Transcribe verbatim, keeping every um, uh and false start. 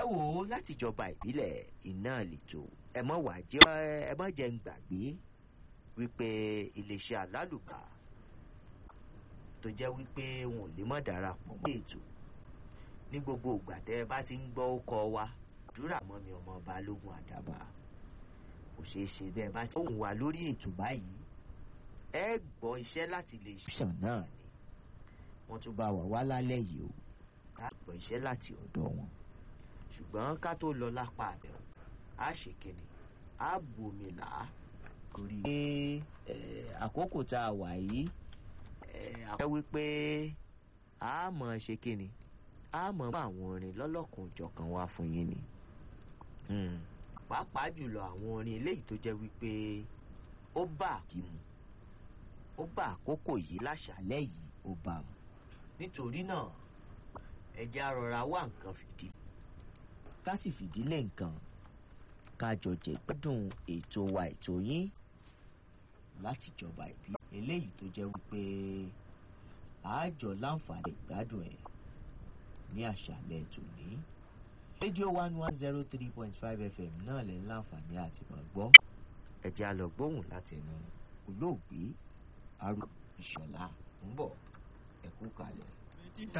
ẹ wò ó láti ìjọba ìbílẹ̀ iná lètò ẹ mọ̀ wá jẹ́ ẹ mọ̀ jẹ́ ń gbàgbé wípé iléeṣẹ́ alálùbá tó jẹ́ wípé wọn ò lè mọ̀ darapọ̀ mọ́ ètò ní gbogbo ìgbà tẹ́ ẹ bá ti ń gbọ́ ọkọ wa dúrà mọ́ mi ọmọ balógun àdàbà kò ṣeé ṣe bẹ́ẹ̀ bá ti ohùn wa lórí ètò báyìí ẹ gbọ́ iṣẹ́ láti lè ṣàn náà ni wọ́n tún bá wà wá lálẹ́ yìí o ká gbọ́ iṣẹ́ láti ọ̀dọ̀ wọn ṣùgbọ́n ká tó lọ lápá àbẹ̀wò á ṣe kíni á bomi là á torí pé àkókò tá a wà yìí àpẹ́ wípé a mọ̀ ṣe kíni a mọ̀ mọ́ àwọn orin lọ́lọ́kan òjọ̀kan wá fún yín ni pàápàá jùlọ àwọn orin eléyìí tó jẹ́ wípé ó bá àkímu ó bá àkókò yìí láṣálẹ́ yìí ó bá mu nítorí náà ẹ jẹ́ á rọra wá nǹkan fìdí ká sì fìdílé nǹkan ká jọ jẹ gbádùn ètò wa ètò yín láti ìjọba ìbílẹ̀ eléyìí tó jẹ́ wípé àájọ láǹfààní ìgbádùn ẹ̀ ní àṣálẹ́ tòní rédíò one one zero three point five fm náà lè ń láǹfààní àti máa gbọ́ ẹ jẹ́ á lọ gbóhùn látẹnu olóògbé arúgbó ìṣọ̀lá ń bọ̀ ẹ kú kalẹ̀.